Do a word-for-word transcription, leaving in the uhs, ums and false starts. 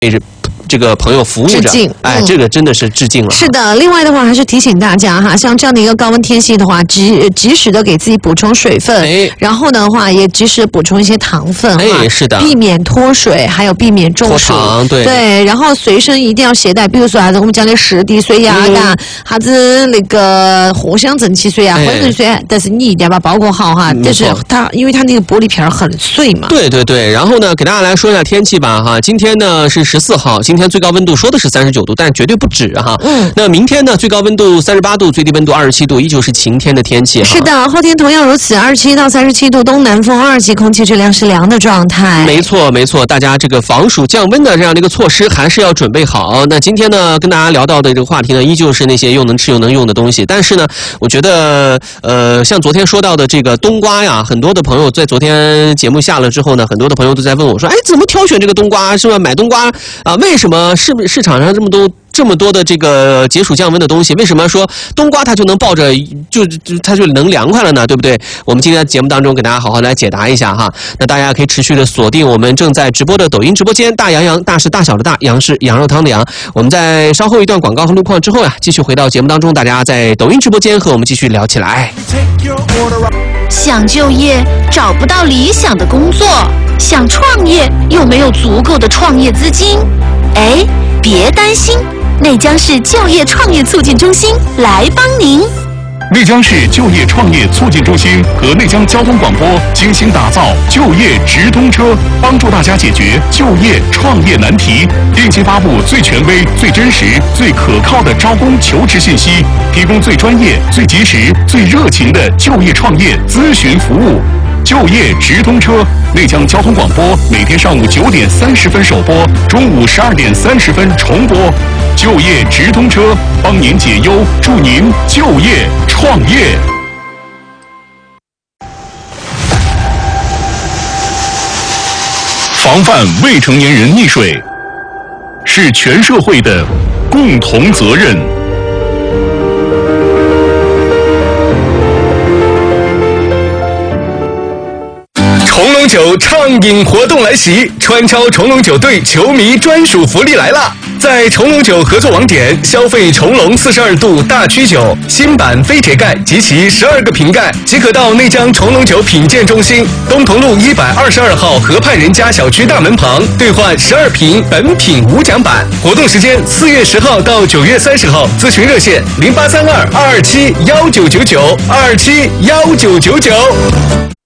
这个朋友服务着，哎、嗯，这个真的是致敬了。 是的，另外的话还是提醒大家哈，像这样的一个高温天气的话，及及时的给自己补充水分，哎，然后的话也及时补充一些糖分， 哎，是的， 避免脱水，还有避免中暑， 对对，然后随身一定要携带，比如说啊，我们讲的十滴水呀，噶、嗯，啥子那个藿香正气水啊，藿香水，但是你一定要把它包裹好哈，但是它因为它那个玻璃片很碎嘛。 对对对，然后呢，给大家来说一下天气吧哈，今天呢是十四号，今天最高温度说的是三十九度，但绝对不止哈。嗯，那明天呢，最高温度三十八度，最低温度二十七度，依旧是晴天的天气。 是的，后天同样如此，二十七到三十七度，东南风二级，空气质量是良的状态。 没错没错，大家这个防暑降温的这样的一个措施还是要准备好。那今天呢，跟大家聊到的这个话题呢，依旧是那些又能吃又能用的东西。但是呢，我觉得呃，像昨天说到的这个冬瓜呀，很多的朋友在昨天节目下了之后呢，很多的朋友都在问我说，哎，怎么挑选这个冬瓜？是吧？买冬瓜啊、呃，为什么市市场上这么多？这么多的这个解暑降温的东西，为什么说冬瓜它就能抱着就就它就能凉快了呢？对不对？我们今天的节目当中给大家好好来解答一下哈。那大家可以持续的锁定我们正在直播的抖音直播间，大洋洋，大是大小的大，洋是羊肉汤的羊。我们在稍后一段广告和路况之后呀、啊，继续回到节目当中，大家在抖音直播间和我们继续聊起来。 想就业找不到理想的工作，想创业又没有足够的创业资金，哎，别担心。内江市就业创业促进中心来帮您。 内江市就业创业促进中心和内江交通广播精心打造就业直通车，帮助大家解决就业创业难题，定期发布最权威、最真实、最可靠的招工求职信息，提供最专业、最及时、最热情的就业创业咨询服务。就业直通车，内江交通广播每天上午九点三十分首播，中午十二点三十分重播。就业直通车，帮您解忧，祝您就业创业。防范未成年人溺水，是全社会的共同责任。 重龙酒畅饮活动来袭，川超重龙酒队球迷专属福利来了！在重龙酒合作网点消费重龙四十二度大曲酒新版非铁盖及其十二个瓶盖，即可到内江重龙酒品鉴中心东同路一百二十二号河畔人家小区大门旁兑换十二瓶本品无奖版。活动时间四月十号到九月三十号，咨询热线零八三二二二七幺九九九二二七幺九九九。